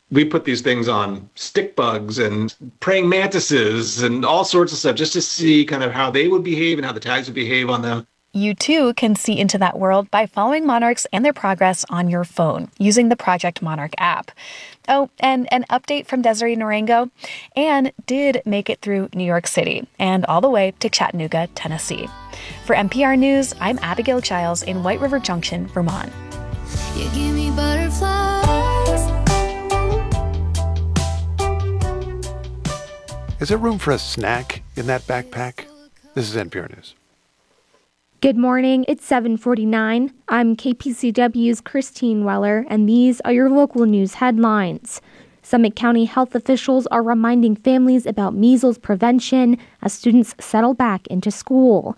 We put these things on stick bugs and praying mantises and all sorts of stuff just to see kind of how they would behave and how the tags would behave on them. You too can see into that world by following monarchs and their progress on your phone using the Project Monarch app. Oh, and an update from Desiree Narango. Anne did make it through New York City and all the way to Chattanooga, Tennessee. For NPR News, I'm Abigail Giles in White River Junction, Vermont. You give me butterflies. Is there room for a snack in that backpack? This is NPR News. Good morning. It's 7:49. I'm KPCW's Christine Weller, and these are your local news headlines. Summit County health officials are reminding families about measles prevention as students settle back into school.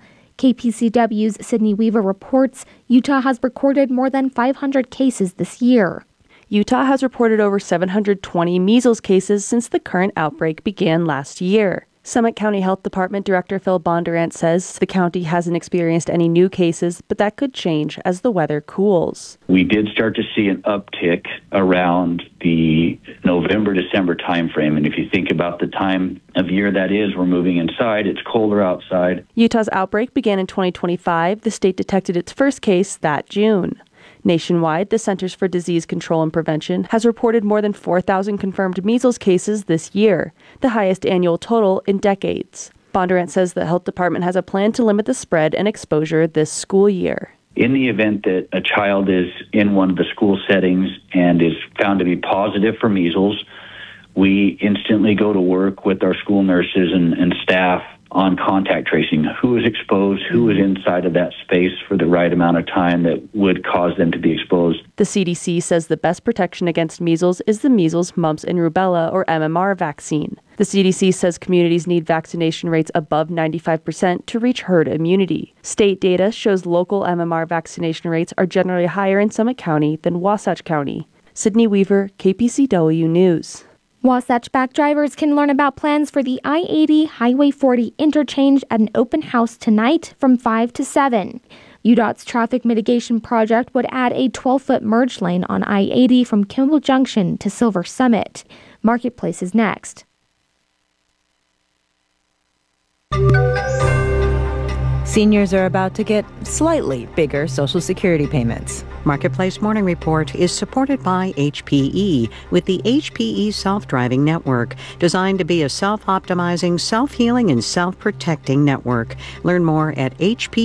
KPCW's Sydney Weaver reports Utah has recorded more than 500 cases this year. Utah has reported over 720 measles cases since the current outbreak began last year. Summit County Health Department Director Phil Bondurant says the county hasn't experienced any new cases, but that could change as the weather cools. We did start to see an uptick around the November-December timeframe. And if you think about the time of year that is, we're moving inside, it's colder outside. Utah's outbreak began in 2025. The state detected its first case that June. Nationwide, the Centers for Disease Control and Prevention has reported more than 4,000 confirmed measles cases this year, the highest annual total in decades. Bondurant says the health department has a plan to limit the spread and exposure this school year. In the event that a child is in one of the school settings and is found to be positive for measles, we instantly go to work with our school nurses and staff on contact tracing. Who is exposed, who is inside of that space for the right amount of time that would cause them to be exposed. The CDC says the best protection against measles is the measles, mumps, and rubella, or MMR vaccine. The CDC says communities need vaccination rates above 95% to reach herd immunity. State data shows local MMR vaccination rates are generally higher in Summit County than Wasatch County. Sydney Weaver, KPCW News. Wasatch Back drivers can learn about plans for the I-80 Highway 40 interchange at an open house tonight from 5 to 7. UDOT's traffic mitigation project would add a 12-foot merge lane on I-80 from Kimball Junction to Silver Summit. Marketplace is next. Seniors are about to get slightly bigger Social Security payments. Marketplace Morning Report is supported by HPE with the HPE Self-Driving Network, designed to be a self-optimizing, self-healing, and self-protecting network. Learn more at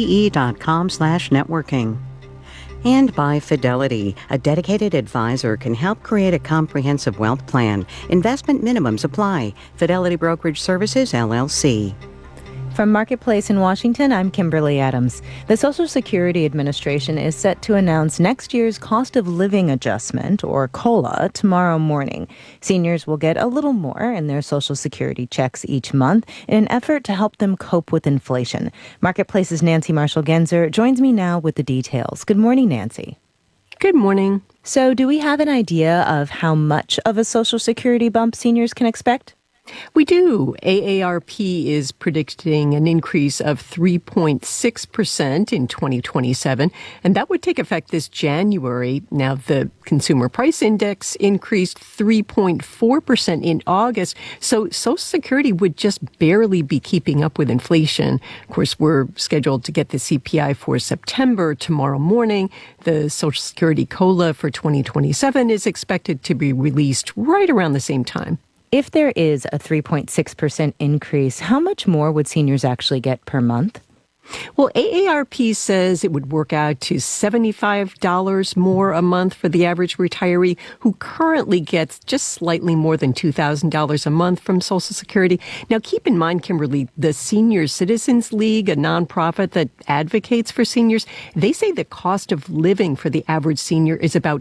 hpe.com/networking. And by Fidelity, a dedicated advisor can help create a comprehensive wealth plan. Investment minimums apply. Fidelity Brokerage Services, LLC. From Marketplace in Washington, I'm Kimberly Adams. The Social Security Administration is set to announce next year's cost of living adjustment, or COLA, tomorrow morning. Seniors will get a little more in their Social Security checks each month in an effort to help them cope with inflation. Marketplace's Nancy Marshall-Genzer joins me now with the details. Good morning, Nancy. Good morning. So do we have an idea of how much of a Social Security bump seniors can expect? We do. AARP is predicting an increase of 3.6% in 2027, and that would take effect this January. Now, the Consumer Price Index increased 3.4% in August, so Social Security would just barely be keeping up with inflation. Of course, we're scheduled to get the CPI for September tomorrow morning. The Social Security COLA for 2027 is expected to be released right around the same time. If there is a 3.6% increase, how much more would seniors actually get per month? Well, AARP says it would work out to $75 more a month for the average retiree who currently gets just slightly more than $2,000 a month from Social Security. Now, keep in mind, Kimberly, the Senior Citizens League, a nonprofit that advocates for seniors, they say the cost of living for the average senior is about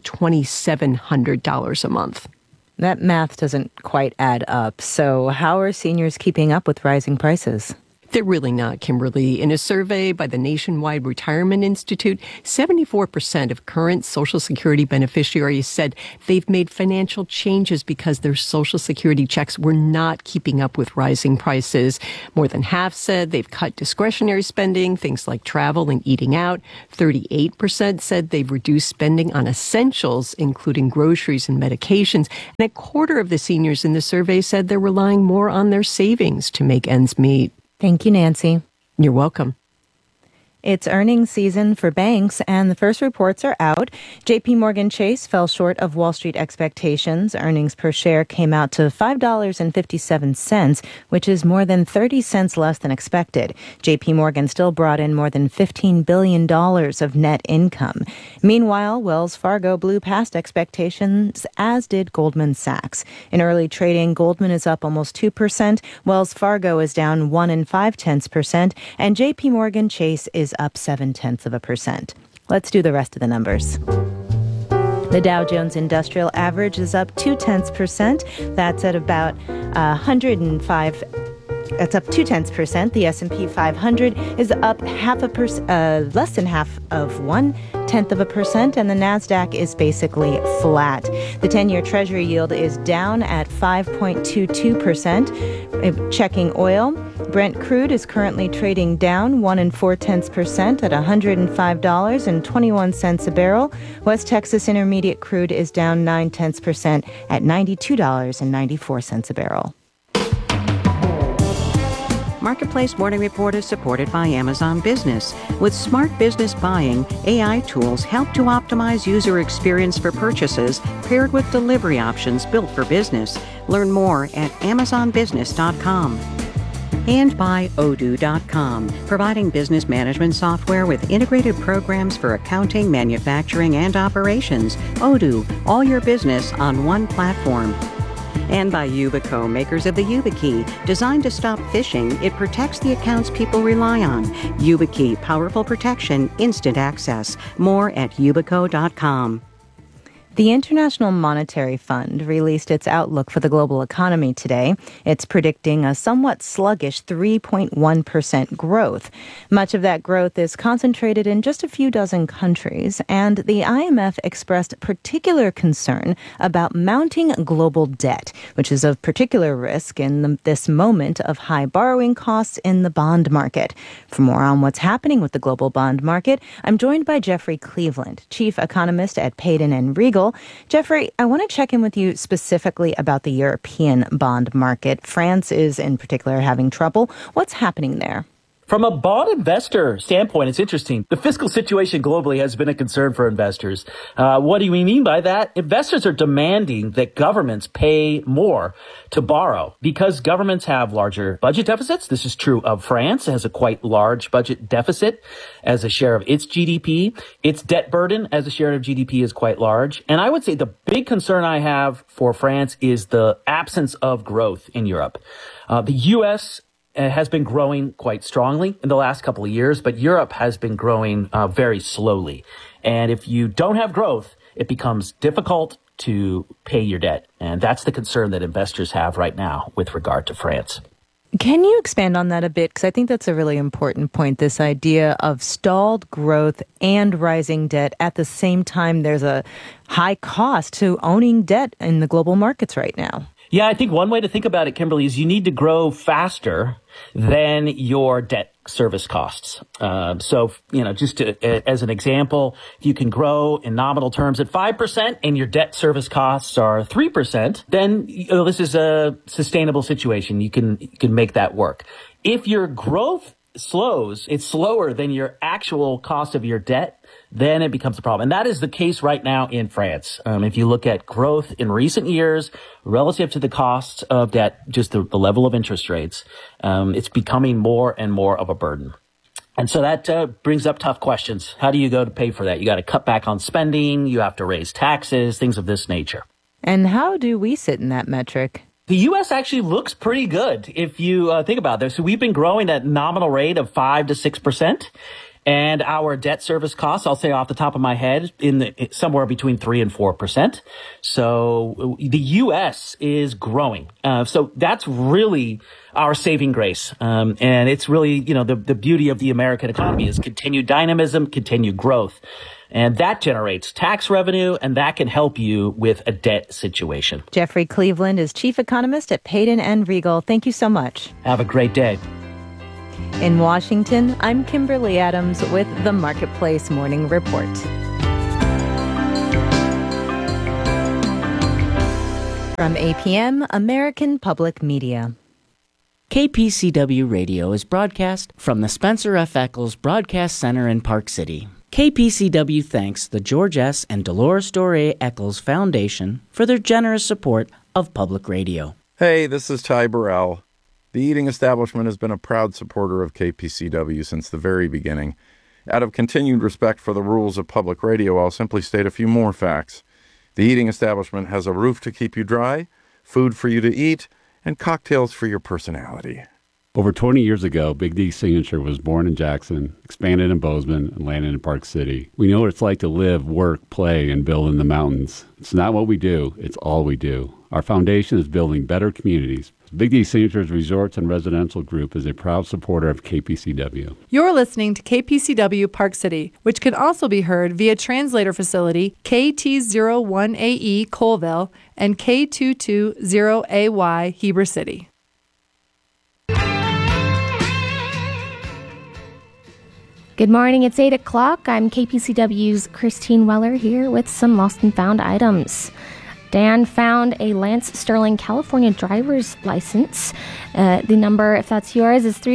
$2,700 a month. That math doesn't quite add up. So how are seniors keeping up with rising prices? They're really not, Kimberly. In a survey by the Nationwide Retirement Institute, 74% of current Social Security beneficiaries said they've made financial changes because their Social Security checks were not keeping up with rising prices. More than half said they've cut discretionary spending, things like travel and eating out. 38% said they've reduced spending on essentials, including groceries and medications. And a quarter of the seniors in the survey said they're relying more on their savings to make ends meet. Thank you, Nancy. You're welcome. It's earnings season for banks, and the first reports are out. JP Morgan Chase fell short of Wall Street expectations. Earnings per share came out to $5.57, which is more than 30 cents less than expected. JP Morgan still brought in more than $15 billion of net income. Meanwhile, Wells Fargo blew past expectations, as did Goldman Sachs. In early trading, Goldman is up almost 2%, Wells Fargo is down 1.5%, and JP Morgan Chase is up 0.7%. Let's do the rest of the numbers. The Dow Jones Industrial Average is up 0.2%. That's at about 105. That's up 0.2%. The S&P 500 is up less than 0.1%, and the Nasdaq is basically flat. The 10-year Treasury yield is down at 5.22%. Checking oil, Brent crude is currently trading down 1.4% at $105.21 a barrel. West Texas Intermediate crude is down 0.9% at $92.94 a barrel. Marketplace Morning Report is supported by Amazon Business. With smart business buying, AI tools help to optimize user experience for purchases paired with delivery options built for business. Learn more at amazonbusiness.com. And by Odoo.com, providing business management software with integrated programs for accounting, manufacturing, and operations. Odoo, all your business on one platform. And by Yubico, makers of the YubiKey. Designed to stop phishing, it protects the accounts people rely on. YubiKey, powerful protection, instant access. More at Yubico.com. The International Monetary Fund released its outlook for the global economy today. It's predicting a somewhat sluggish 3.1% growth. Much of that growth is concentrated in just a few dozen countries, and the IMF expressed particular concern about mounting global debt, which is of particular risk in this moment of high borrowing costs in the bond market. For more on what's happening with the global bond market, I'm joined by Jeffrey Cleveland, chief economist at Payden & Riegle. Jeffrey, I want to check in with you specifically about the European bond market. France is in particular having trouble. What's happening there? From a bond investor standpoint, it's interesting. The fiscal situation globally has been a concern for investors. What do we mean by that? Investors are demanding that governments pay more to borrow because governments have larger budget deficits. This is true of France. It has a quite large budget deficit as a share of its GDP. Its debt burden as a share of GDP is quite large. And I would say the big concern I have for France is the absence of growth in Europe. The U.S. has been growing quite strongly in the last couple of years, but Europe has been growing very slowly. And if you don't have growth, it becomes difficult to pay your debt. And that's the concern that investors have right now with regard to France. Can you expand on that a bit? Because I think that's a really important point, this idea of stalled growth and rising debt at the same time. There's a high cost to owning debt in the global markets right now. Yeah, I think one way to think about it, Kimberly, is you need to grow faster than your debt service costs. Just as an example, if you can grow in nominal terms at 5% and your debt service costs are 3%, then this is a sustainable situation. You can make that work. If your growth slows, it's slower than your actual cost of your debt, then it becomes a problem. And that is the case right now in France. If you look at growth in recent years relative to the cost of debt, just the level of interest rates, it's becoming more and more of a burden. And so that brings up tough questions. How do you go to pay for that? You got to cut back on spending. You have to raise taxes, things of this nature. And how do we sit in that metric? The U.S. actually looks pretty good if you think about this. So we've been growing at nominal rate of 5 to 6%. And our debt service costs, I'll say off the top of my head, somewhere between 3% and 4%. So the U.S. is growing. So that's really our saving grace. And it's really, the beauty of the American economy is continued dynamism, continued growth. And that generates tax revenue, and that can help you with a debt situation. Jeffrey Cleveland is chief economist at Payden & Riegle. Thank you so much. Have a great day. In Washington, I'm Kimberly Adams with the Marketplace Morning Report. From APM, American Public Media. KPCW Radio is broadcast from the Spencer F. Eccles Broadcast Center in Park City. KPCW thanks the George S. and Dolores Doré Eccles Foundation for their generous support of public radio. Hey, this is Ty Burrell. The Eating Establishment has been a proud supporter of KPCW since the very beginning. Out of continued respect for the rules of public radio, I'll simply state a few more facts. The Eating Establishment has a roof to keep you dry, food for you to eat, and cocktails for your personality. Over 20 years ago, Big D Signature was born in Jackson, expanded in Bozeman, and landed in Park City. We know what it's like to live, work, play, and build in the mountains. It's not what we do, it's all we do. Our foundation is building better communities. Big D Signature's Resorts and Residential Group is a proud supporter of KPCW. You're listening to KPCW Park City, which can also be heard via translator facility KT01AE Colville and K220AY Heber City. Good morning, it's 8 o'clock. I'm KPCW's Christine Weller here with some lost and found items. Dan found a Lance Sterling California driver's license. The number, if that's yours, is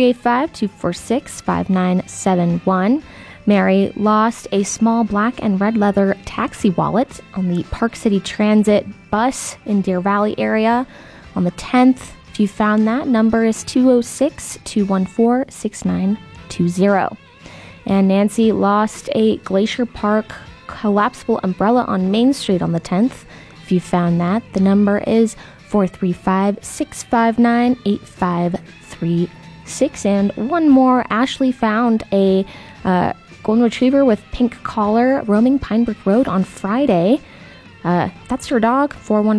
385-246-5971. Mary lost a small black and red leather taxi wallet on the Park City Transit bus in Deer Valley area on the 10th. If you found that, number is 206-214-6920. And Nancy lost a Glacier Park collapsible umbrella on Main Street on the 10th. If you found that, the number is 435-659-8536. And one more, Ashley found a golden retriever with pink collar roaming Pinebrook Road on Friday. That's your dog,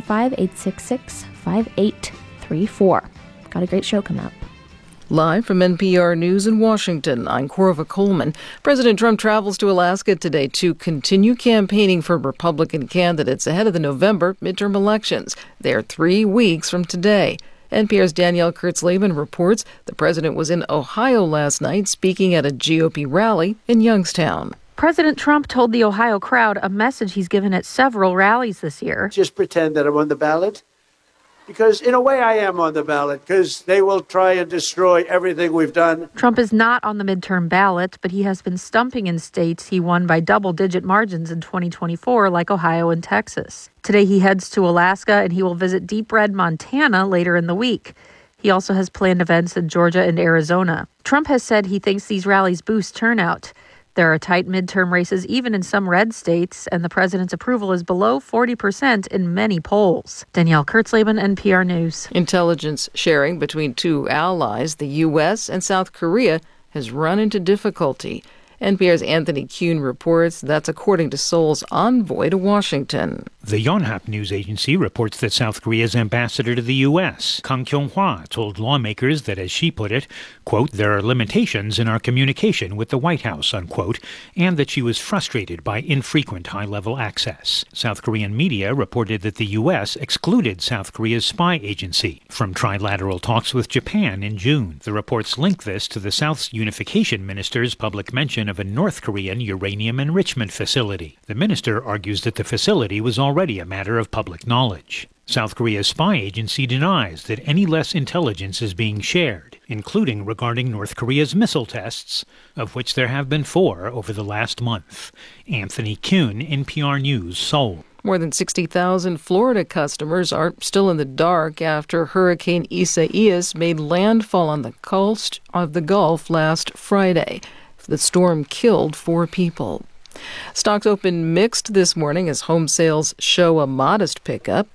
415-866-5834. Got a great show coming up. Live from NPR News in Washington, I'm Corva Coleman. President Trump travels to Alaska today to continue campaigning for Republican candidates ahead of the November midterm elections. They're 3 weeks from today. NPR's Danielle Kurtzleben reports the president was in Ohio last night speaking at a GOP rally in Youngstown. President Trump told the Ohio crowd a message he's given at several rallies this year. Just pretend that I'm on the ballot. Because in a way I am on the ballot, because they will try and destroy everything we've done. Trump is not on the midterm ballot, but he has been stumping in states he won by double-digit margins in 2024, like Ohio and Texas. Today he heads to Alaska, and he will visit Deep Red, Montana later in the week. He also has planned events in Georgia and Arizona. Trump has said he thinks these rallies boost turnout. There are tight midterm races even in some red states, and the president's approval is below 40% in many polls. Danielle Kurtzleben, NPR News. Intelligence sharing between two allies, the U.S. and South Korea, has run into difficulty. NPR's Anthony Kuhn reports that's according to Seoul's envoy to Washington. The Yonhap news agency reports that South Korea's ambassador to the U.S., Kang Kyung-hwa, told lawmakers that, as she put it, quote, there are limitations in our communication with the White House, unquote, and that she was frustrated by infrequent high-level access. South Korean media reported that the U.S. excluded South Korea's spy agency from trilateral talks with Japan in June. The reports link this to the South's unification minister's public mention of a North Korean uranium enrichment facility. The minister argues that the facility was already a matter of public knowledge. South Korea's spy agency denies that any less intelligence is being shared, including regarding North Korea's missile tests, of which there have been 4 over the last month. Anthony Kuhn, NPR News, Seoul. More than 60,000 Florida customers are still in the dark after Hurricane Isaias made landfall on the coast of the Gulf last Friday. The storm killed 4 people. Stocks opened mixed this morning as home sales show a modest pickup.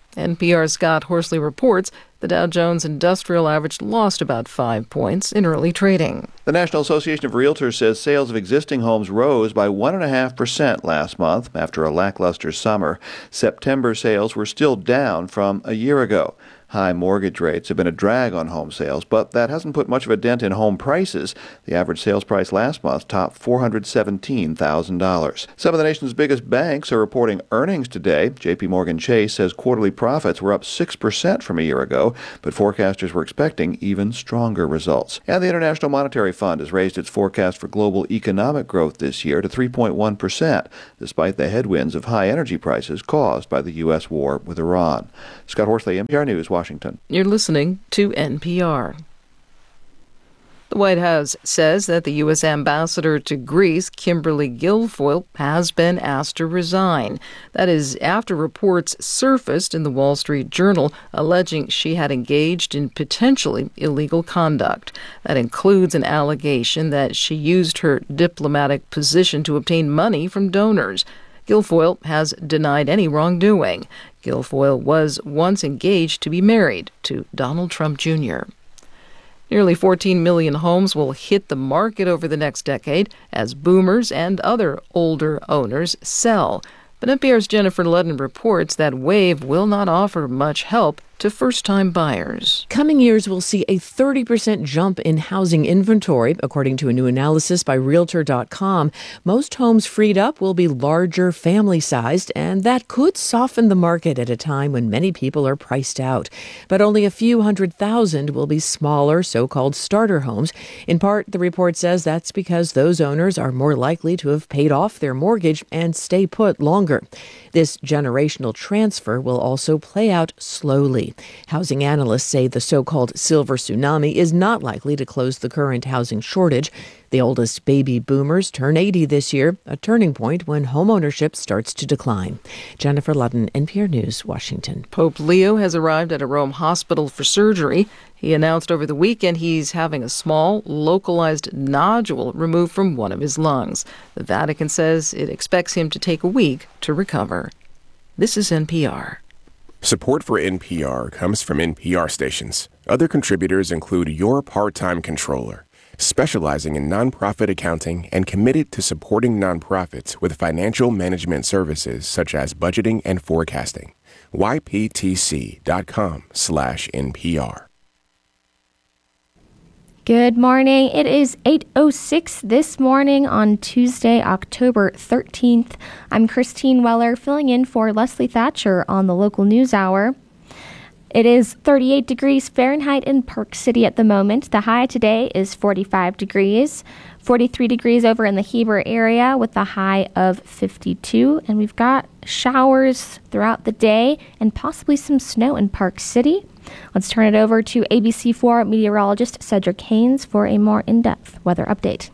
NPR's Scott Horsley reports the Dow Jones Industrial Average lost about 5 points in early trading. The National Association of Realtors says sales of existing homes rose by 1.5% last month after a lackluster summer. September sales were still down from a year ago. High mortgage rates have been a drag on home sales, but that hasn't put much of a dent in home prices. The average sales price last month topped $417,000. Some of the nation's biggest banks are reporting earnings today. J.P. Morgan Chase says quarterly profits were up 6% from a year ago, but forecasters were expecting even stronger results. And the International Monetary Fund has raised its forecast for global economic growth this year to 3.1%, despite the headwinds of high energy prices caused by the U.S. war with Iran. Scott Horsley, NPR News, Washington. You're listening to NPR. The White House says that the U.S. ambassador to Greece, Kimberly Guilfoyle, has been asked to resign. That is after reports surfaced in the Wall Street Journal alleging she had engaged in potentially illegal conduct. That includes an allegation that she used her diplomatic position to obtain money from donors. Guilfoyle has denied any wrongdoing. Guilfoyle was once engaged to be married to Donald Trump Jr. Nearly 14 million homes will hit the market over the next decade as boomers and other older owners sell. But NPR's Jennifer Ludden reports that wave will not offer much help to first-time buyers. Coming years will see a 30% jump in housing inventory, according to a new analysis by Realtor.com. Most homes freed up will be larger, family-sized, and that could soften the market at a time when many people are priced out. But only a few 100,000 will be smaller, so-called starter homes. In part, the report says that's because those owners are more likely to have paid off their mortgage and stay put longer. This generational transfer will also play out slowly. Housing analysts say the so-called silver tsunami is not likely to close the current housing shortage. The oldest baby boomers turn 80 this year, a turning point when homeownership starts to decline. Jennifer Ludden, NPR News, Washington. Pope Leo has arrived at a Rome hospital for surgery. He announced over the weekend he's having a small, localized nodule removed from one of his lungs. The Vatican says it expects him to take a week to recover. This is NPR. Support for NPR comes from NPR stations. Other contributors include Your Part-Time Controller, specializing in nonprofit accounting and committed to supporting nonprofits with financial management services such as budgeting and forecasting. YPTC.com/NPR. Good morning. It is 8:06 this morning on Tuesday, October 13th. I'm Christine Weller, filling in for Leslie Thatcher on the local news hour. It is 38 degrees Fahrenheit in Park City at the moment. The high today is 45 degrees, 43 degrees over in the Heber area with a high of 52. And we've got showers throughout the day and possibly some snow in Park City. Let's turn it over to ABC4 meteorologist Cedric Haynes for a more in-depth weather update.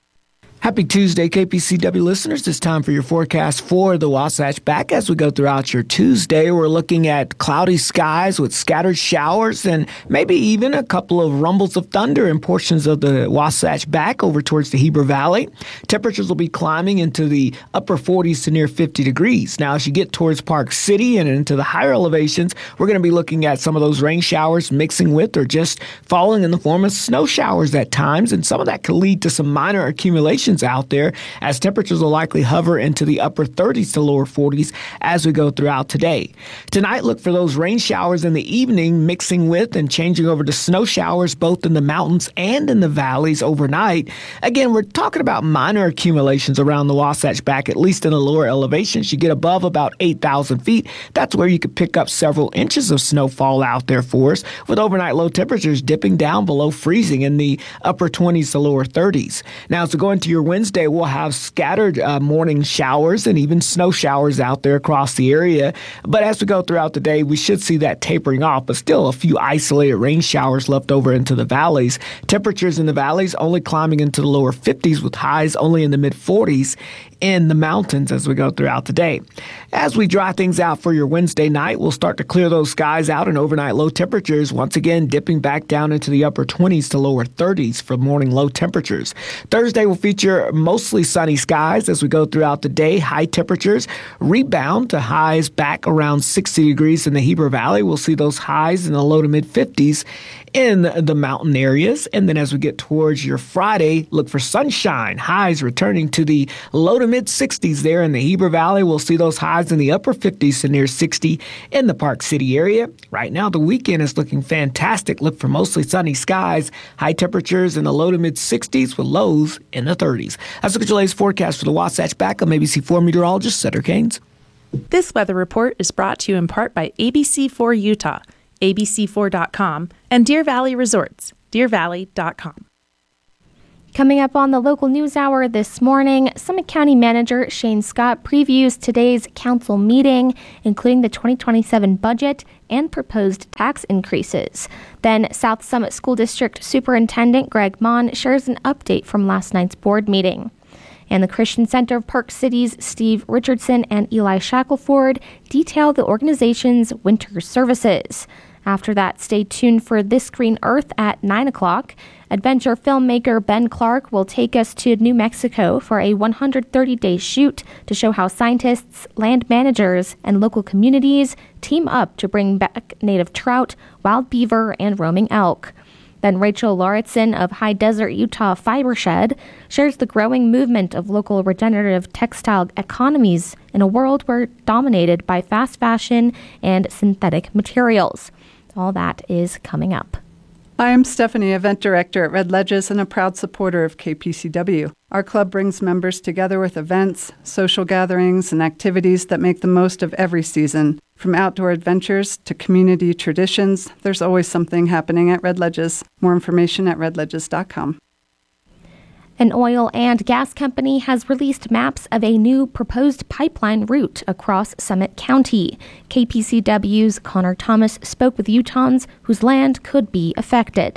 Happy Tuesday, KPCW listeners. It's time for your forecast for the Wasatch. Back as we go throughout your Tuesday, we're looking at cloudy skies with scattered showers and maybe even a couple of rumbles of thunder in portions of the Wasatch back over towards the Heber Valley. Temperatures will be climbing into the upper 40s to near 50 degrees. Now, as you get towards Park City and into the higher elevations, we're going to be looking at some of those rain showers mixing with or just falling in the form of snow showers at times. And some of that could lead to some minor accumulations out there as temperatures will likely hover into the upper 30s to lower 40s as we go throughout today. Tonight, look for those rain showers in the evening mixing with and changing over to snow showers both in the mountains and in the valleys overnight. Again, we're talking about minor accumulations around the Wasatch back, at least in the lower elevations. You get above about 8,000 feet. That's where you could pick up several inches of snowfall out there for us, with overnight low temperatures dipping down below freezing in the upper 20s to lower 30s. Now, as we go into your Wednesday, we'll have scattered morning showers and even snow showers out there across the area. But as we go throughout the day, we should see that tapering off, but still a few isolated rain showers left over into the valleys. Temperatures in the valleys only climbing into the lower 50s with highs only in the mid 40s in the mountains as we go throughout the day. As we dry things out for your Wednesday night, we'll start to clear those skies out and overnight low temperatures once again dipping back down into the upper 20s to lower 30s for morning low temperatures. Thursday will feature feature mostly sunny skies as we go throughout the day. High temperatures rebound to highs back around 60 degrees in the Heber Valley. We'll see those highs in the low to mid 50s in the mountain areas. And then as we get towards your Friday, look for sunshine. Highs returning to the low to mid 60s there in the Heber Valley. We'll see those highs in the upper 50s to near 60 in the Park City area. Right now, the weekend is looking fantastic. Look for mostly sunny skies. High temperatures in the low to mid 60s with lows in the 30s. Let's look at your latest forecast for the Wasatch Back. I'm ABC4 meteorologist Sutter Keynes. This weather report is brought to you in part by ABC4 Utah, abc4.com, and Deer Valley Resorts, deervalley.com. Coming up on the local news hour this morning, Summit County Manager Shane Scott previews today's council meeting, including the 2027 budget and proposed tax increases. Then South Summit School District Superintendent Greg Mon shares an update from last night's board meeting. And the Christian Center of Park City's Steve Richardson and Eli Shackelford detail the organization's winter services. After that, stay tuned for This Green Earth at 9 o'clock. Adventure filmmaker Ben Clark will take us to New Mexico for a 130-day shoot to show how scientists, land managers, and local communities team up to bring back native trout, wild beaver, and roaming elk. Then Rachel Lauritsen of High Desert Utah Fibershed shares the growing movement of local regenerative textile economies in a world dominated by fast fashion and synthetic materials. All that is coming up. Hi, I'm Stephanie, Event Director at Red Ledges and a proud supporter of KPCW. Our club brings members together with events, social gatherings, and activities that make the most of every season. From outdoor adventures to community traditions, there's always something happening at Red Ledges. More information at redledges.com. An oil and gas company has released maps of a new proposed pipeline route across Summit County. KPCW's Connor Thomas spoke with Utahns whose land could be affected.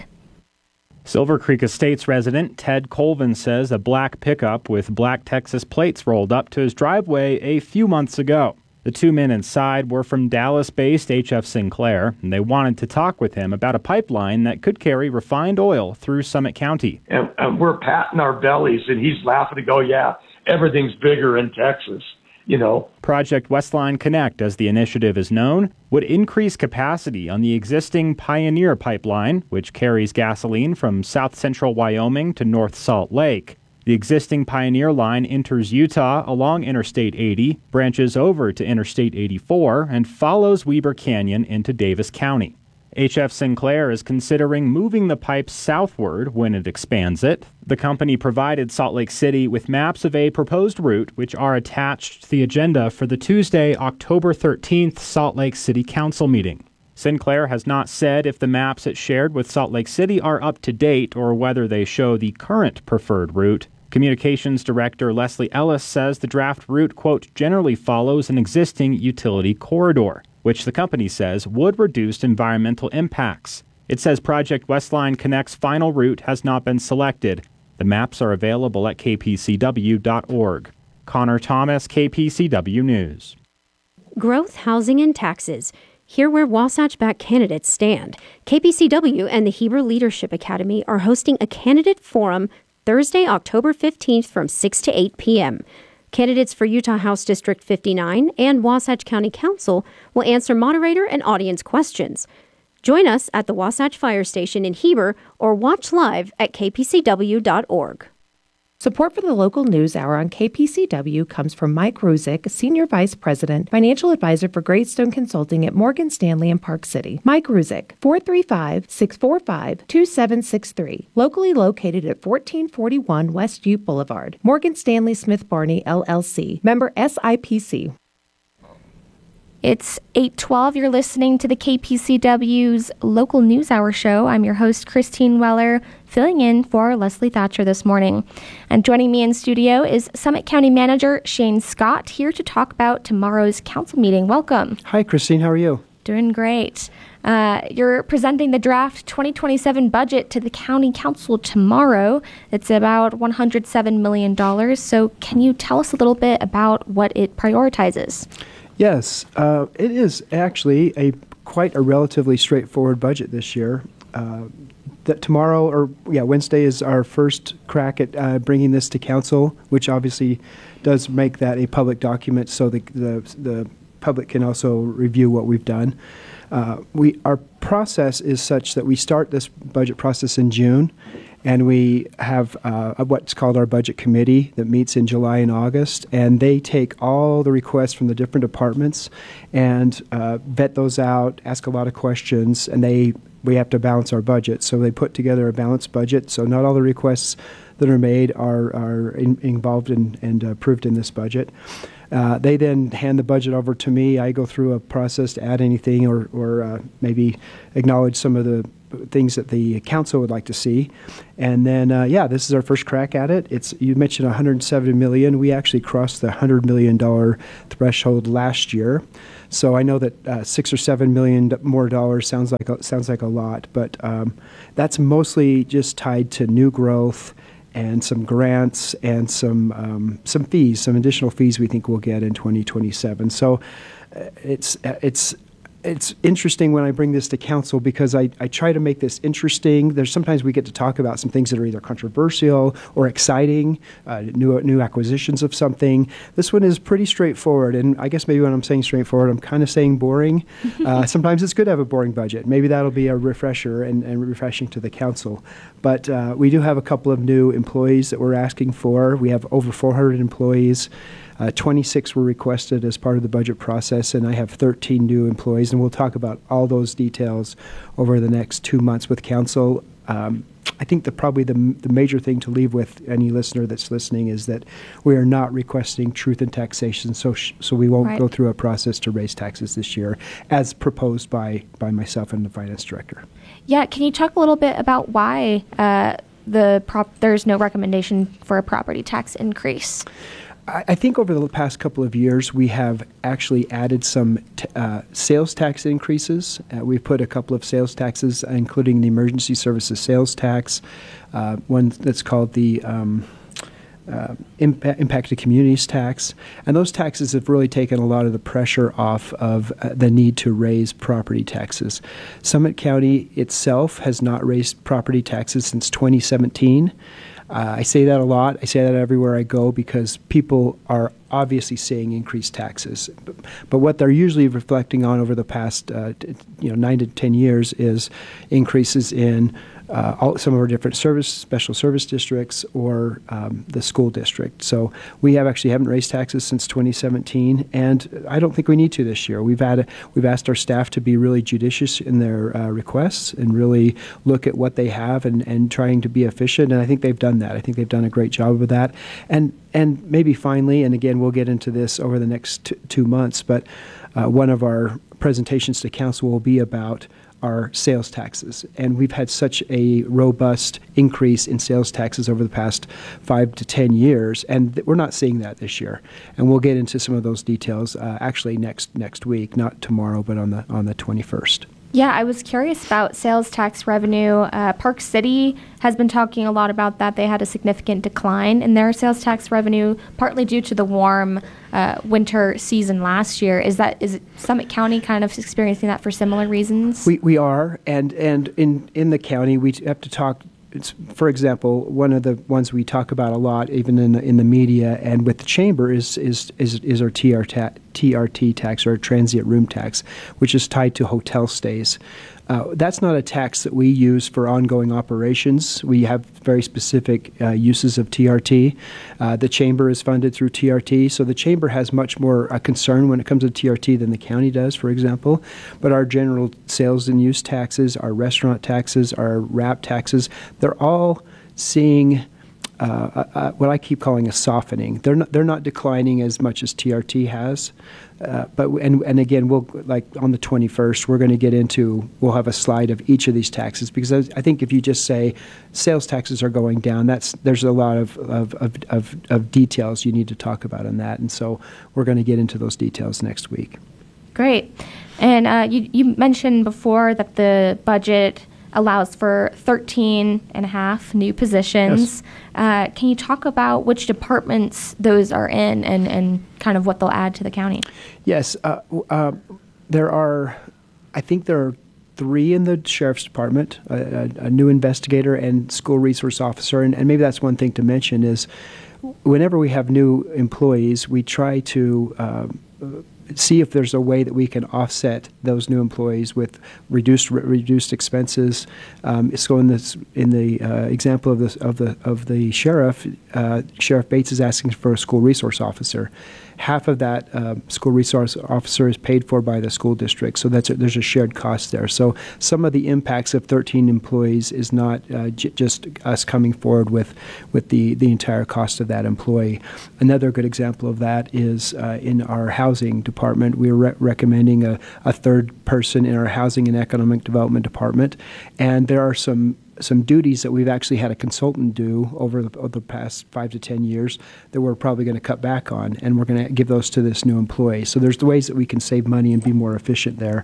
Silver Creek Estates resident Ted Colvin says a black pickup with black Texas plates rolled up to his driveway a few months ago. The two men inside were from Dallas-based HF Sinclair, and they wanted to talk with him about a pipeline that could carry refined oil through Summit County. And we're patting our bellies, and he's laughing to go, yeah, everything's bigger in Texas, you know. Project Westline Connect, as the initiative is known, would increase capacity on the existing Pioneer pipeline, which carries gasoline from south central Wyoming to North Salt Lake. The existing Pioneer line enters Utah along Interstate 80, branches over to Interstate 84, and follows Weber Canyon into Davis County. HF Sinclair is considering moving the pipe southward when it expands it. The company provided Salt Lake City with maps of a proposed route, which are attached to the agenda for the Tuesday, October 13th Salt Lake City Council meeting. Sinclair has not said if the maps it shared with Salt Lake City are up to date or whether they show the current preferred route. Communications Director Leslie Ellis says the draft route, quote, generally follows an existing utility corridor, which the company says would reduce environmental impacts. It says Project Westline Connect's final route has not been selected. The maps are available at kpcw.org. Connor Thomas, KPCW News. Growth, housing, and taxes. Hear where Wasatch Back candidates stand. KPCW and the Heber Leadership Academy are hosting a candidate forum Thursday, October 15th from 6 to 8 p.m. Candidates for Utah House District 59 and Wasatch County Council will answer moderator and audience questions. Join us at the Wasatch Fire Station in Heber or watch live at kpcw.org. Support for the local news hour on KPCW comes from Mike Ruzick, Senior Vice President, Financial Advisor for Greystone Consulting at Morgan Stanley in Park City. Mike Ruzick, 435-645-2763. Locally located at 1441 West Ute Boulevard. Morgan Stanley Smith Barney, LLC. Member SIPC. It's 8:12. You're listening to the KPCW's Local News Hour show. I'm your host, Christine Weller, filling in for Leslie Thatcher this morning. And joining me in studio is Summit County Manager Shane Scott, here to talk about tomorrow's council meeting. Welcome. Hi, Christine. How are you? Doing great. You're presenting the draft 2027 budget to the county council tomorrow. It's about $107 million. So can you tell us a little bit about what it prioritizes? Yes, it is actually quite a relatively straightforward budget this year. Wednesday is our first crack at bringing this to council, which obviously does make that a public document, so the public can also review what we've done. Our process is such that we start this budget process in June, and we have what's called our budget committee that meets in July and August, and they take all the requests from the different departments and vet those out, ask a lot of questions, and we have to balance our budget. So they put together a balanced budget, so not all the requests that are made are involved and approved in this budget. They then hand the budget over to me. I go through a process to add anything or maybe acknowledge some of the things that the council would like to see. And then, this is our first crack at it. You mentioned $170 million. We actually crossed the $100 million threshold last year. So I know that $6 or $7 million more dollars sounds like a lot, but that's mostly just tied to new growth and some grants and some fees, some additional fees we think we'll get in 2027. So it's interesting when I bring this to council because I try to make this interesting. There's sometimes we get to talk about some things that are either controversial or exciting, new acquisitions of something. This one is pretty straightforward, and I guess maybe when I'm saying straightforward, I'm kind of saying boring. Sometimes it's good to have a boring budget. Maybe that'll be a refresher and refreshing to the council. But we do have a couple of new employees that we're asking for. We have over 400 employees. 26 were requested as part of the budget process, and I have 13 new employees, and we'll talk about all those details over the next 2 months with council. I think probably the major thing to leave with any listener that's listening is that we are not requesting truth in taxation, so we won't go through a process to raise taxes this year, as proposed by myself and the finance director. Yeah, can you talk a little bit about why there's no recommendation for a property tax increase? I think over the past couple of years, we have actually added some sales tax increases. We've put a couple of sales taxes, including the emergency services sales tax, one that's called the impacted communities tax. And those taxes have really taken a lot of the pressure off of the need to raise property taxes. Summit County itself has not raised property taxes since 2017. I say that a lot. I say that everywhere I go because people are obviously seeing increased taxes. But what they're usually reflecting on over the past 9 to 10 years is increases in some of our different special service districts or the school district. So we haven't raised taxes since 2017, and I don't think we need to this year. We've asked our staff to be really judicious in their requests and really look at what they have and trying to be efficient, and I think they've done that. I think they've done a great job of that. And maybe finally, and again, we'll get into this over the next 2 months, but one of our presentations to council will be about our sales taxes. And we've had such a robust increase in sales taxes over the past 5 to 10 years, and we're not seeing that this year. And we'll get into some of those details actually next week, not tomorrow, but on the 21st. Yeah, I was curious about sales tax revenue. Park City has been talking a lot about that. They had a significant decline in their sales tax revenue, partly due to the warm winter season last year. Is Summit County kind of experiencing that for similar reasons? We are, and in the county, we have to talk. For example, one of the ones we talk about a lot, even in the media and with the chamber, is our TRT tax, or transient room tax, which is tied to hotel stays. That's not a tax that we use for ongoing operations. We have very specific uses of TRT. The chamber is funded through TRT, so the chamber has much more concern when it comes to TRT than the county does, for example. But our general sales and use taxes, our restaurant taxes, our wrap taxes, they're all seeing what I keep calling a softening. They're not declining as much as TRT has. But again, we'll, like on the 21st, we'll have a slide of each of these taxes, because I think if you just say sales taxes are going down, there's a lot of details you need to talk about on that, and so we're going to get into those details next week. Great, and you mentioned before that the budget allows for 13.5 new positions. Yes. Can you talk about which departments those are in and kind of what they'll add to the county? Yes. There are 3 in the sheriff's department, a new investigator and school resource officer. And maybe that's one thing to mention is whenever we have new employees, we try to see if there's a way that we can offset those new employees with reduced expenses. So in the example of the sheriff, Sheriff Bates is asking for a school resource officer. Half of that school resource officer is paid for by the school district, so there's a shared cost there. So some of the impacts of 13 employees is not just us coming forward with the entire cost of that employee. Another good example of that is in our housing department. We're recommending a third person in our housing and economic development department, and there are some duties that we've actually had a consultant do over the past 5 to 10 years that we're probably going to cut back on, and we're going to give those to this new employee. So there's the ways that we can save money and be more efficient there.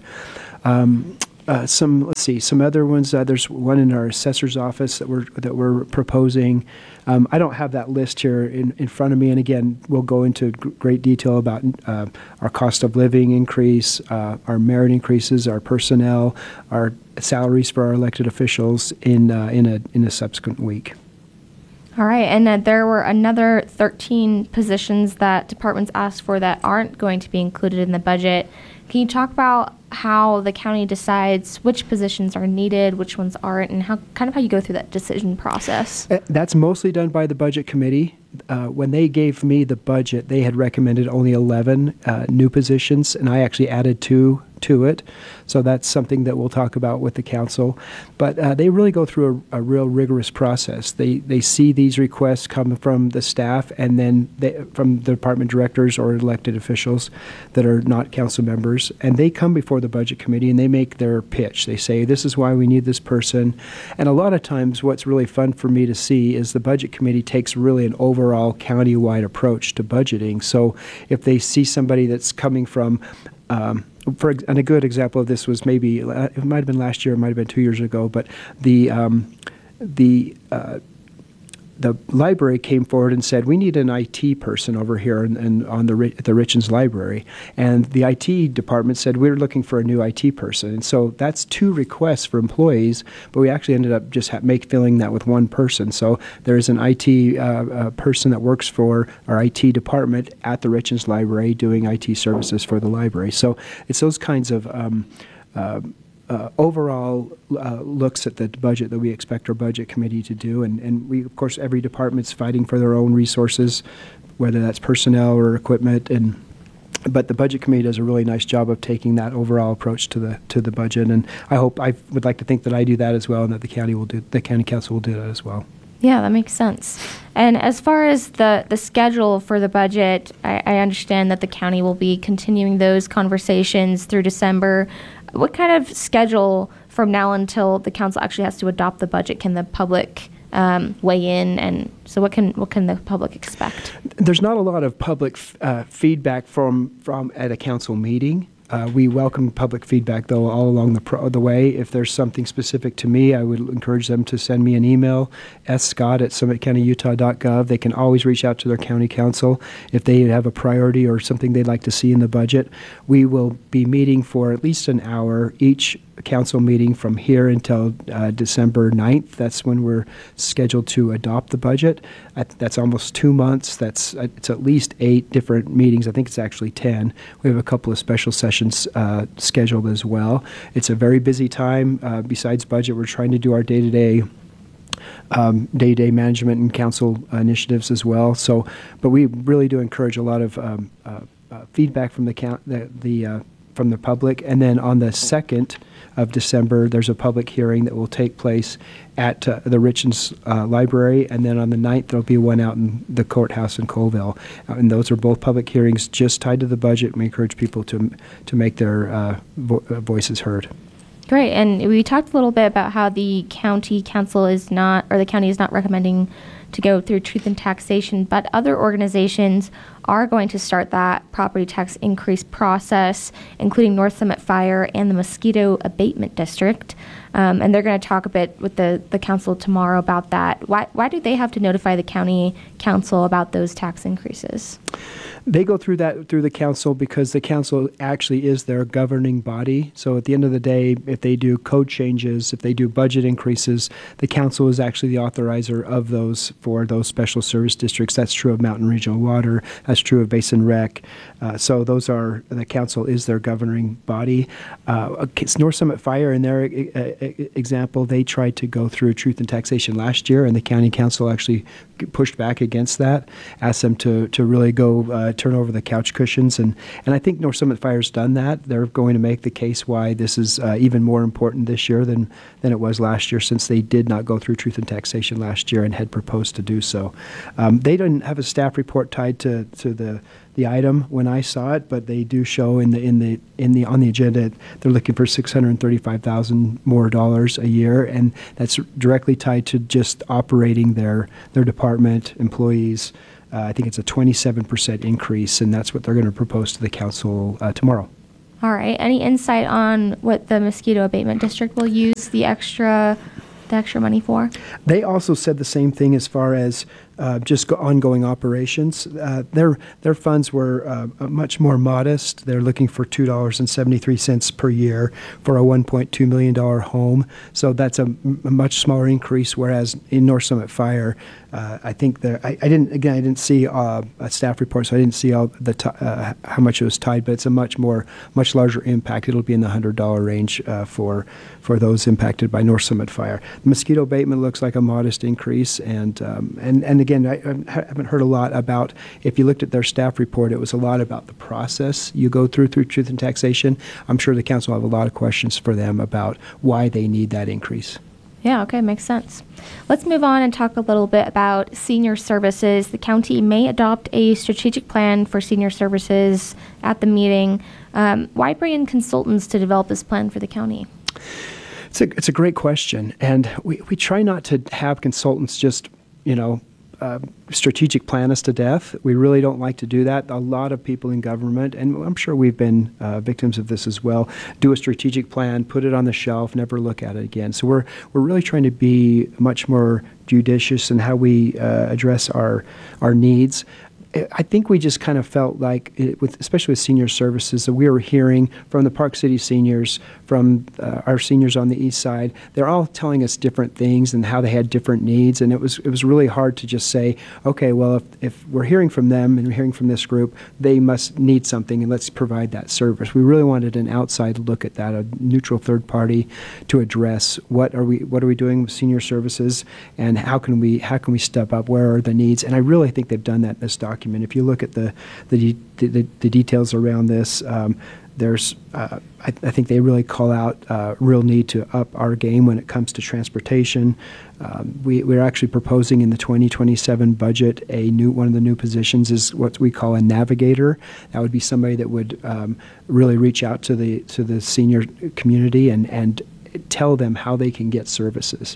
Some other ones. There's one in our assessor's office that we're proposing. I don't have that list here in front of me, and again, we'll go into great detail about our cost of living increase, our merit increases, our personnel, our salaries for our elected officials in a subsequent week. All right, and there were another 13 positions that departments asked for that aren't going to be included in the budget. Can you talk about how the county decides which positions are needed, which ones aren't, and how you go through that decision process? That's mostly done by the budget committee. When they gave me the budget, they had recommended only 11 new positions, and I actually added 2 to it. So that's something that we'll talk about with the council. But they really go through a real rigorous process. They see these requests come from the staff and then from the department directors or elected officials that are not council members, and they come before the budget committee and they make their pitch. They say, this is why we need this person. And a lot of times what's really fun for me to see is the budget committee takes really an overall county-wide approach to budgeting. So if they see somebody that's coming from and a good example of this was maybe, it might have been last year, it might have been 2 years ago, but the library came forward and said, we need an IT person over here and on the Richens Library. And the IT department said, we're looking for a new IT person. And so that's 2 requests for employees, but we actually ended up just filling that with 1 person. So there's an IT person that works for our IT department at the Richens Library doing IT services for the library. So it's those kinds of overall looks at the budget that we expect our budget committee to do. And we, of course, every department's fighting for their own resources, whether that's personnel or equipment. But the budget committee does a really nice job of taking that overall approach to the budget. And I would like to think that I do that as well, and that the county council will do that as well. Yeah, that makes sense. And as far as the schedule for the budget, I understand that the county will be continuing those conversations through December. What kind of schedule from now until the council actually has to adopt the budget can the public weigh in? And so what can the public expect? There's not a lot of public feedback from at a council meeting. We welcome public feedback, though, all along the way. If there's something specific to me, I would encourage them to send me an email, scott@summitcountyutah.gov. They can always reach out to their county council if they have a priority or something they'd like to see in the budget. We will be meeting for at least an hour each council meeting from here until December 9th. That's when we're scheduled to adopt the budget. That's almost 2 months. It's at least 8 different meetings. I think it's actually 10. We have a couple of special sessions scheduled as well. It's a very busy time. Besides budget, we're trying to do our day-to-day management and council initiatives as well. So, but we really do encourage a lot of feedback from from the public. And then on the 2nd of December, there's a public hearing that will take place at the Richens Library, and then on the 9th there'll be one out in the courthouse in Colville. And those are both public hearings just tied to the budget. We encourage people to make their voices heard. Great, and we talked a little bit about how the county council the county is not recommending to go through truth in taxation, but other organizations are going to start that property tax increase process, including North Summit Fire and the Mosquito Abatement District. And they're going to talk a bit with the council tomorrow about that. Why do they have to notify the county council about those tax increases? They go through the council because the council actually is their governing body. So at the end of the day, if they do code changes, if they do budget increases, the council is actually the authorizer of those for those special service districts. That's true of Mountain Regional Water. That's true of Basin Rec. So the council is their governing body. North Summit Fire, in their example, they tried to go through Truth in Taxation last year, and the county council actually pushed back against that, asked them to really go turn over the couch cushions. And I think North Summit Fire's done that. They're going to make the case why this is even more important this year than it was last year, since they did not go through Truth in Taxation last year and had proposed to do so. They didn't have a staff report tied to the item when I saw it, but they do show on the agenda they're looking for $635,000 more a year, and that's directly tied to just operating their department employees. I think it's a 27% increase, and that's what they're going to propose to the council tomorrow. All right. Any insight on what the mosquito abatement district will use the extra money for? They also said the same thing as far as just ongoing operations. Their funds were much more modest. They're looking for $2.73 per year for a $1.2 million home. So that's a much smaller increase. Whereas in North Summit Fire, I think I didn't see a staff report, so I didn't see all how much it was tied. But it's a much larger impact. It'll be in the $100 range for those impacted by North Summit Fire. The mosquito abatement looks like a modest increase, and again, I haven't heard a lot about, if you looked at their staff report, it was a lot about the process you go through Truth in Taxation. I'm sure the council will have a lot of questions for them about why they need that increase. Yeah, okay, makes sense. Let's move on and talk a little bit about senior services. The county may adopt a strategic plan for senior services at the meeting. Why bring in consultants to develop this plan for the county? It's a great question, and we try not to have consultants just, strategic plan us to death. We really don't like to do that. A lot of people in government, and I'm sure we've been victims of this as well, do a strategic plan, put it on the shelf, never look at it again. So we're really trying to be much more judicious in how we address our needs. I think we just kind of felt like, especially with senior services, that we were hearing from the Park City seniors, from our seniors on the east side. They're all telling us different things and how they had different needs, and it was really hard to just say, okay, well, if we're hearing from them and we're hearing from this group, they must need something, and let's provide that service. We really wanted an outside look at that, a neutral third party to address what are we doing with senior services, and how can we step up? Where are the needs? And I really think they've done that in this document. If you look at the details around this, there's I think they really call out real need to up our game when it comes to transportation. We're actually proposing in the 2027 budget one of the new positions is what we call a navigator. That would be somebody that would really reach out to the senior community and tell them how they can get services.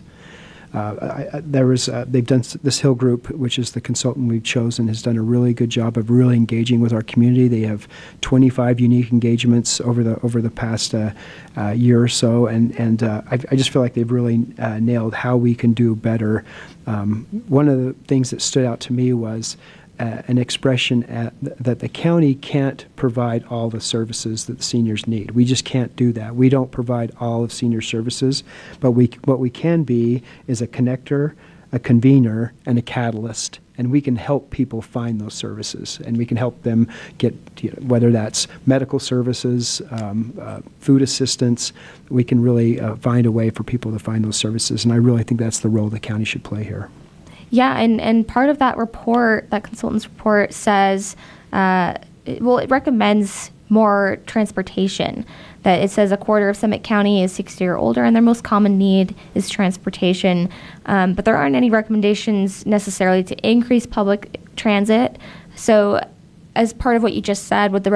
They've done this Hill Group, which is the consultant we've chosen, has done a really good job of really engaging with our community. They have 25 unique engagements over the past year or so, and I just feel like they've really nailed how we can do better. One of the things that stood out to me was an expression that the county can't provide all the services that the seniors need. We just can't do that. We don't provide all of senior services, but what we can be is a connector, a convener, and a catalyst. And we can help people find those services, and we can help them get, whether that's medical services, food assistance. We can really find a way for people to find those services, and I really think that's the role the county should play here. Yeah, and part of that report, that consultant's report, says, it recommends more transportation. That it says a quarter of Summit County is 60 or older, and their most common need is transportation. But there aren't any recommendations necessarily to increase public transit. So as part of what you just said, would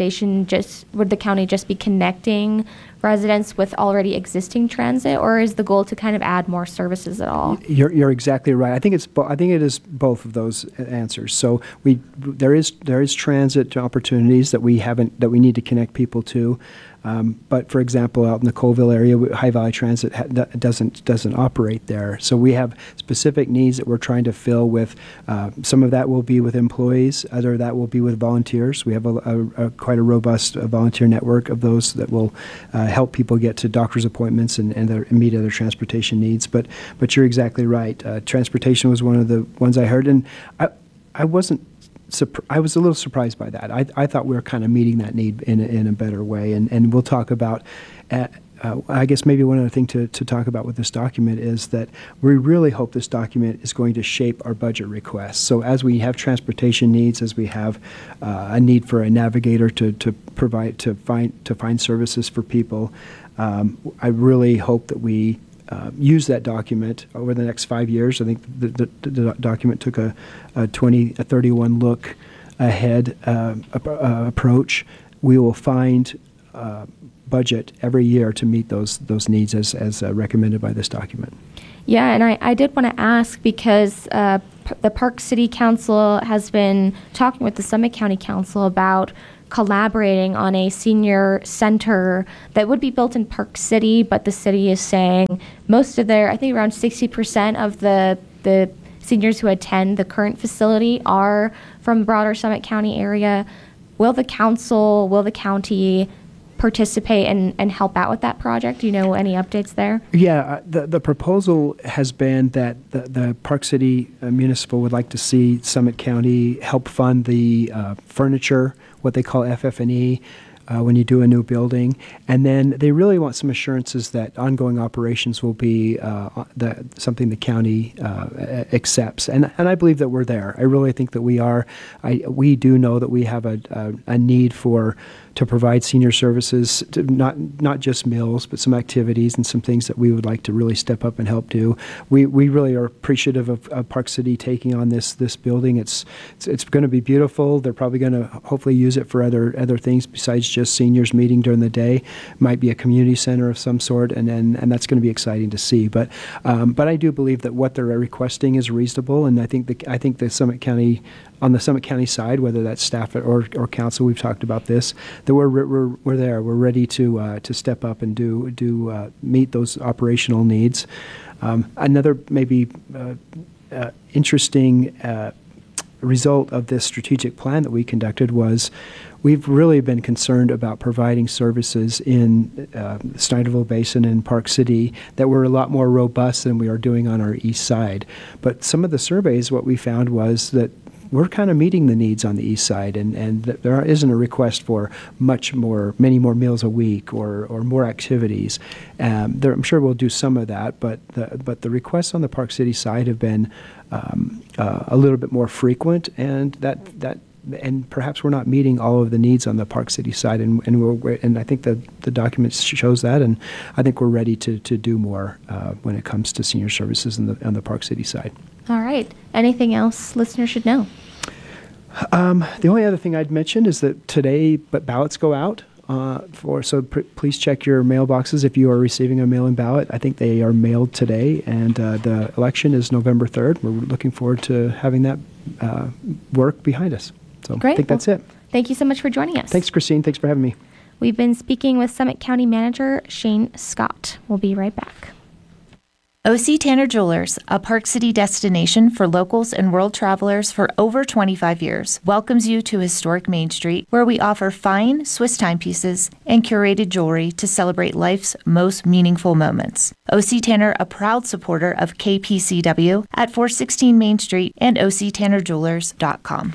the county just be connecting residents with already existing transit, or is the goal to kind of add more services at all? You're exactly right. I think it is both of those answers. So there is transit opportunities that we need to connect people to. But for example, out in the Colville area, High Valley Transit doesn't operate there. So we have specific needs that we're trying to fill with. Some of that will be with employees. Other of that will be with volunteers. We have quite a robust volunteer network of those that will help people get to doctor's appointments and meet other transportation needs. But you're exactly right. Transportation was one of the ones I heard, and I wasn't. I was a little surprised by that. I thought we were kind of meeting that need in a better way, and we'll talk about. I guess maybe one other thing to talk about with this document is that we really hope this document is going to shape our budget requests. So as we have transportation needs, as we have a need for a navigator to find services for people, I really hope that we use that document over the next 5 years. I think the document took a 31 look ahead approach. We will find budget every year to meet those needs as recommended by this document. Yeah, and I did want to ask because the Park City Council has been talking with the Summit County Council about collaborating on a senior center that would be built in Park City, but the city is saying most of I think around 60% of the seniors who attend the current facility are from the broader Summit County area. Will the county participate and help out with that project? Do you know any updates there? Yeah, the proposal has been that the Park City Municipal would like to see Summit County help fund the furniture, what they call FF&E, when you do a new building. And then they really want some assurances that ongoing operations will be something the county accepts. And I believe that we're there. I really think that we are. We do know that we have a need to provide senior services, to not just meals, but some activities and some things that we would like to really step up and help do. We really are appreciative of Park City taking on this building. It's going to be beautiful. They're probably going to hopefully use it for other things besides just seniors meeting during the day. Might be a community center of some sort, and that's going to be exciting to see. But I do believe that what they're requesting is reasonable, and I think the Summit County. On the Summit County side, whether that's staff or council, we've talked about this. That we're there. We're ready to step up and do meet those operational needs. Another maybe interesting result of this strategic plan that we conducted was we've really been concerned about providing services in the Snyderville Basin and Park City that were a lot more robust than we are doing on our east side. But some of the surveys, what we found was that we're kind of meeting the needs on the east side, and there isn't a request for many more meals a week or more activities. I'm sure we'll do some of that, but the requests on the Park City side have been a little bit more frequent, and and perhaps we're not meeting all of the needs on the Park City side, and I think the document shows that, and I think we're ready to do more when it comes to senior services on the Park City side. All right. Anything else listeners should know? The only other thing I'd mention is that today ballots go out. Please check your mailboxes if you are receiving a mail-in ballot. I think they are mailed today, and the election is November 3rd. We're looking forward to having that work behind us. So Great. I think that's it. Thank you so much for joining us. Thanks, Christine. Thanks for having me. We've been speaking with Summit County Manager Shane Scott. We'll be right back. O.C. Tanner Jewelers, a Park City destination for locals and world travelers for over 25 years, welcomes you to historic Main Street, where we offer fine Swiss timepieces and curated jewelry to celebrate life's most meaningful moments. O.C. Tanner, a proud supporter of KPCW at 416 Main Street and octannerjewelers.com.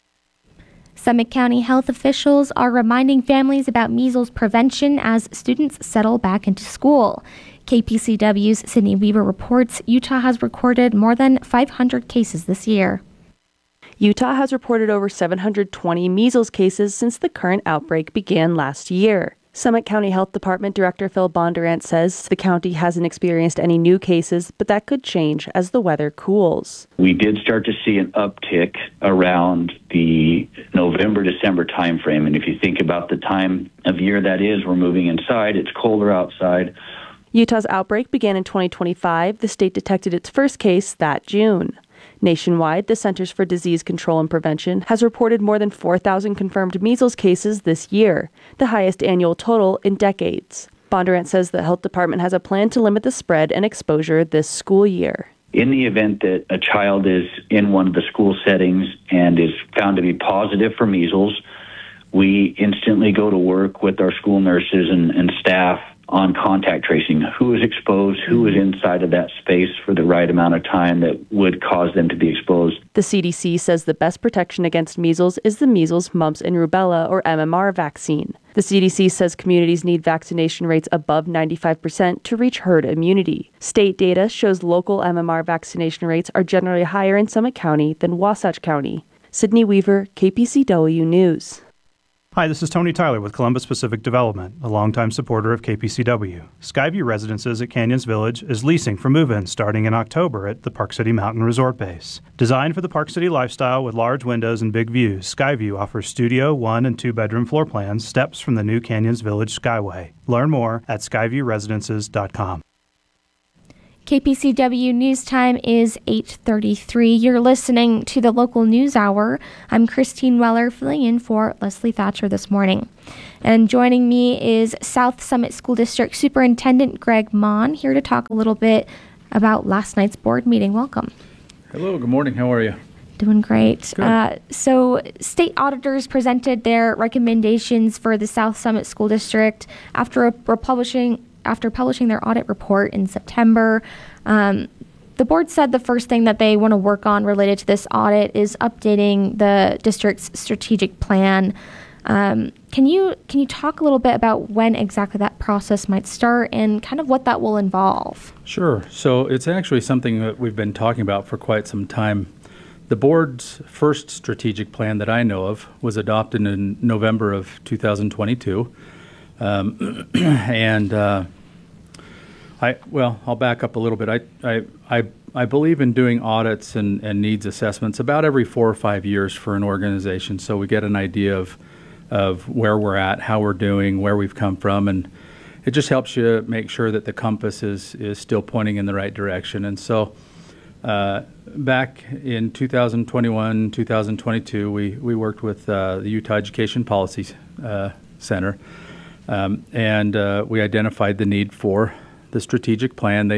Summit County health officials are reminding families about measles prevention as students settle back into school. KPCW's Sydney Weaver reports Utah has recorded more than 500 cases this year. Utah has reported over 720 measles cases since the current outbreak began last year. Summit County Health Department Director Phil Bondurant says the county hasn't experienced any new cases, but that could change as the weather cools. We did start to see an uptick around the November-December timeframe. And if you think about the time of year that is, we're moving inside, it's colder outside. Utah's outbreak began in 2025. The state detected its first case that June. Nationwide, the Centers for Disease Control and Prevention has reported more than 4,000 confirmed measles cases this year, the highest annual total in decades. Bondurant says the health department has a plan to limit the spread and exposure this school year. In the event that a child is in one of the school settings and is found to be positive for measles, we instantly go to work with our school nurses and staff on contact tracing. Who is exposed, who is inside of that space for the right amount of time that would cause them to be exposed. The CDC says the best protection against measles is the measles, mumps, and rubella, or MMR vaccine. The CDC says communities need vaccination rates above 95% to reach herd immunity. State data shows local MMR vaccination rates are generally higher in Summit County than Wasatch County. Sydney Weaver, KPCW News. Hi, this is Tony Tyler with Columbus Pacific Development, a longtime supporter of KPCW. Skyview Residences at Canyons Village is leasing for move-in starting in October at the Park City Mountain Resort Base. Designed for the Park City lifestyle with large windows and big views, Skyview offers studio, 1- and 2-bedroom floor plans, steps from the new Canyons Village Skyway. Learn more at skyviewresidences.com. KPCW News Time is 8:33. You're listening to the Local News Hour. I'm Christine Weller, filling in for Leslie Thatcher this morning. And joining me is South Summit School District Superintendent Greg Mon, here to talk a little bit about last night's board meeting. Welcome. Hello, good morning. How are you? Doing great. So state auditors presented their recommendations for the South Summit School District after publishing their audit report in September. The board said the first thing that they want to work on related to this audit is updating the district's strategic plan. Can you talk a little bit about when exactly that process might start and kind of what that will involve? Sure. So it's actually something that we've been talking about for quite some time. The board's first strategic plan that I know of was adopted in November of 2022. I'll back up a little bit. I believe in doing audits and needs assessments about every 4 or 5 years for an organization, so we get an idea of where we're at, how we're doing, where we've come from, and it just helps you make sure that the compass is still pointing in the right direction. And so back in 2021, 2022, we worked with the Utah Education Policy Center, and we identified the need for the strategic plan.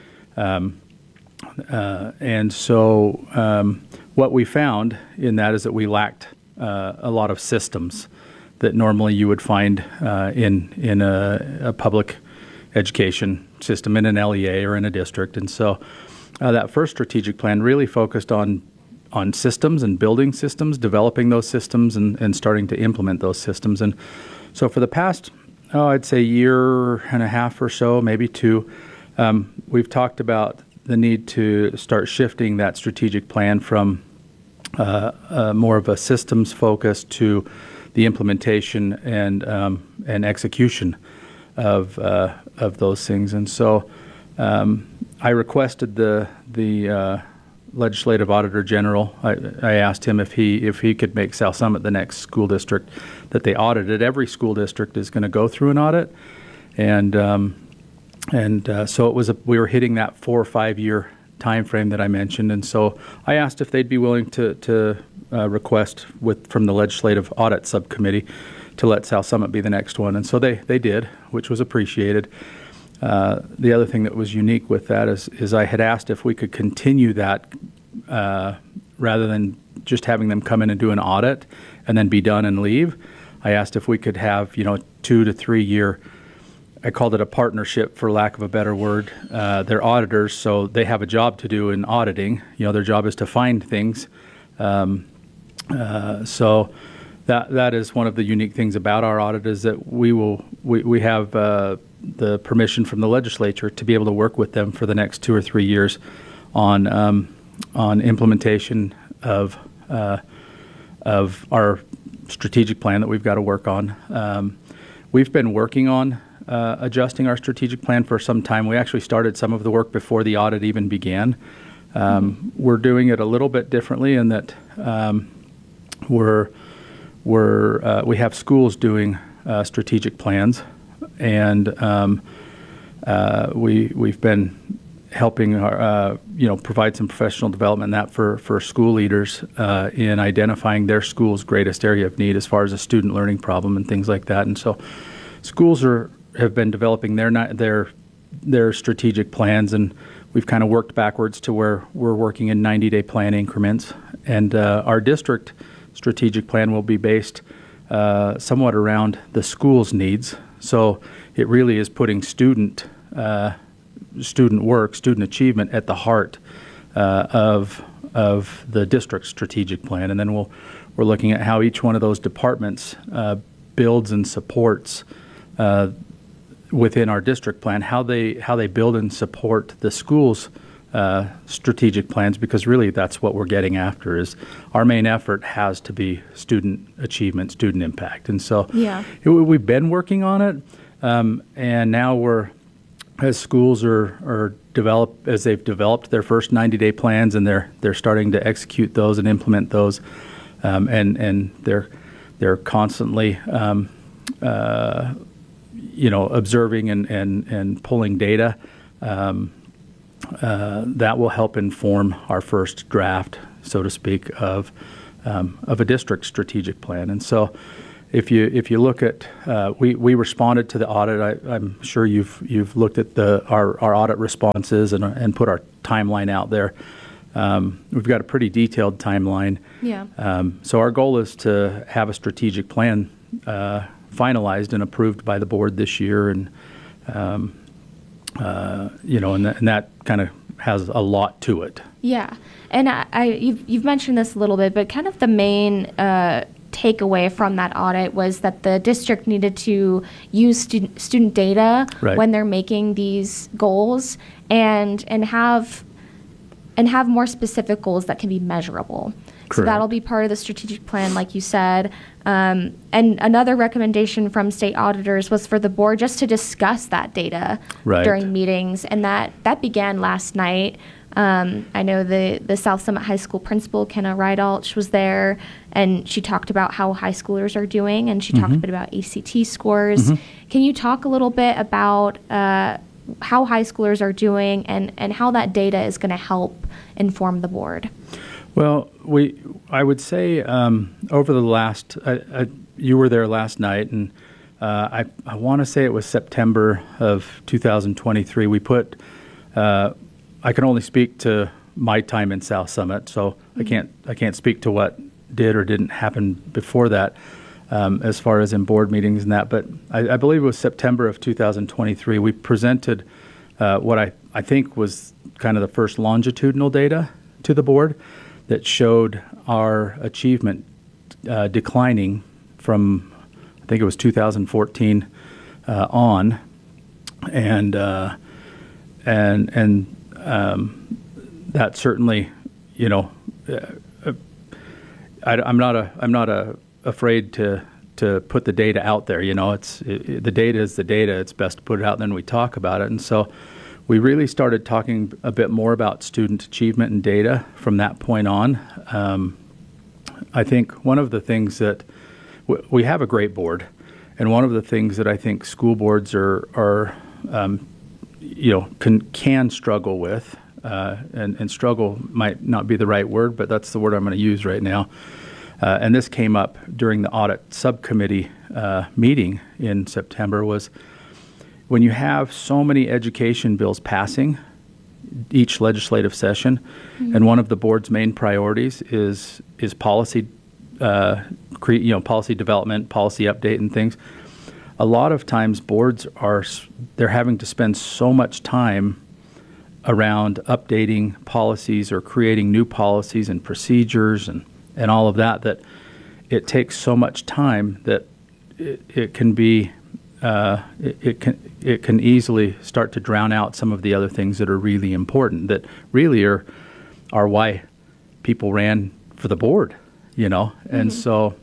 What we found in that is that we lacked a lot of systems that normally you would find in a public education system, in an LEA or in a district. And so that first strategic plan really focused on systems and building systems, developing those systems, and starting to implement those systems. And so for the past, I'd say year and a half or so, maybe 2, we've talked about the need to start shifting that strategic plan from more of a systems focus to the implementation and execution of those things. And so I requested the Legislative Auditor General. I asked him if he could make South Summit the next school district that they audited. Every school district is going to go through an audit, and so it was we were hitting that 4 or 5 year time frame that I mentioned. And so I asked if they'd be willing to request from the Legislative Audit Subcommittee to let South Summit be the next one, and so they did, which was appreciated. The other thing that was unique with that is I had asked if we could continue that rather than just having them come in and do an audit and then be done and leave. I asked if we could have 2 to 3 year, I called it a partnership for lack of a better word. They're auditors, so they have a job to do in auditing. Their job is to find things. So that is one of the unique things about our audit, is that we have the permission from the legislature to be able to work with them for the next 2 or 3 years on implementation of our strategic plan that we've got to work on. We've been working on adjusting our strategic plan for some time. We actually started some of the work before the audit even began. We're doing it a little bit differently in that we have schools doing strategic plans, and we've been helping our, provide some professional development in that for school leaders in identifying their school's greatest area of need as far as a student learning problem and things like that. And so schools have been developing their strategic plans, and we've kind of worked backwards to where we're working in 90-day plan increments. And our district strategic plan will be based somewhat around the school's needs. So it really is putting student work, student achievement at the heart of the district's strategic plan. And then we're looking at how each one of those departments builds and supports within our district plan, how they build and support the school's strategic plans, because really that's what we're getting after. Is our main effort has to be student achievement, student impact. And so we've been working on it, and now as schools as they've developed their first 90-day plans, and they're starting to execute those and implement those, and they're constantly observing and pulling data. That will help inform our first draft, so to speak, of a district strategic plan. And so, if you look at, we responded to the audit. I'm sure you've looked at our audit responses and put our timeline out there. We've got a pretty detailed timeline. Yeah. So our goal is to have a strategic plan finalized and approved by the board this year, and and that kind of has a lot to it. Yeah, and you've mentioned this a little bit, but kind of the main takeaway from that audit was that the district needed to use student data when they're making these goals, and have more specific goals that can be measurable. Correct. So that'll be part of the strategic plan, like you said. And another recommendation from state auditors was for the board just to discuss that data during meetings, and that began last night. I know the South Summit High School principal, Kenna Rydalch, was there, and she talked about how high schoolers are doing, and she talked a bit about ACT scores. Can you talk a little bit about how high schoolers are doing and how that data is going to help inform the board? Well, I would say over the last, you were there last night, and I want to say it was September of 2023. We put, I can only speak to my time in South Summit, so I can't speak to what did or didn't happen before that, as far as in board meetings and that. But I believe it was September of 2023. We presented what I think was kind of the first longitudinal data to the board that showed our achievement declining from, I think it was 2014 on, and that certainly, I'm not afraid to put the data out there. The data is the data. It's best to put it out, and then we talk about it. And so we really started talking a bit more about student achievement and data from that point on. I think one of the things that we have a great board, and one of the things that I think school boards can struggle with, and struggle might not be the right word, but that's the word I'm going to use right now. And this came up during the audit subcommittee meeting in September, was when you have so many education bills passing each legislative session, and one of the board's main priorities is policy, policy development, policy update, and things. A lot of times, boards they're having to spend so much time around updating policies or creating new policies and procedures and all of that it takes so much time that it can be. It can easily start to drown out some of the other things that are really important, that really are why people ran for the board, and so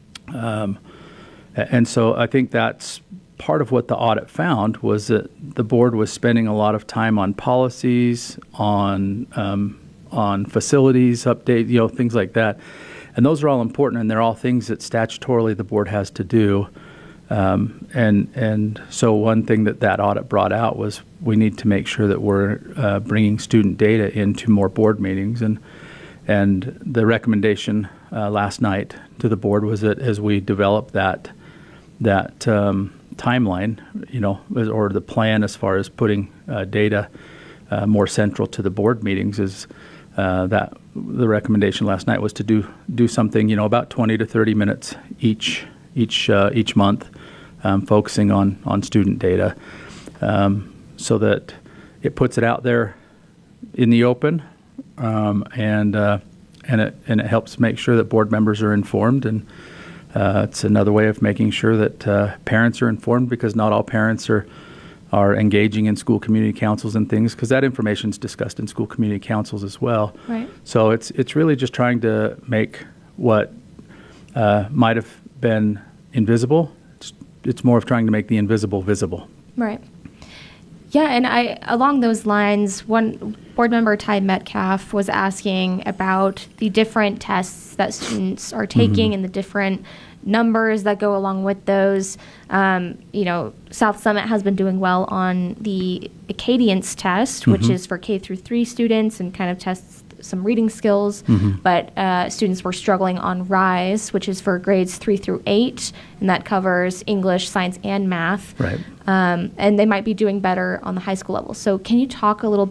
I think that's part of what the audit found, was that the board was spending a lot of time on policies, on facilities update, things like that, and those are all important, and they're all things that statutorily the board has to do. And so one thing that audit brought out was we need to make sure that we're bringing student data into more board meetings. And the recommendation last night to the board was that as we develop that timeline, or the plan as far as putting data more central to the board meetings, is that the recommendation last night was to do something, about 20 to 30 minutes each month, focusing on student data, so that it puts it out there in the open, and it helps make sure that board members are informed, and it's another way of making sure that parents are informed, because not all parents are engaging in school community councils and things, because that information is discussed in school community councils as well. Right. So it's really just trying to make what might have been invisible. It's more of trying to make the invisible visible. Right. Yeah, and along those lines, one board member, Ty Metcalf, was asking about the different tests that students are taking and the different numbers that go along with those. South Summit has been doing well on the Acadience test, which is for K through 3 students and kind of tests some reading skills, but students were struggling on RISE, which is for grades 3 through 8, and that covers English, science, and math. Right. And they might be doing better on the high school level. So can you talk a little bit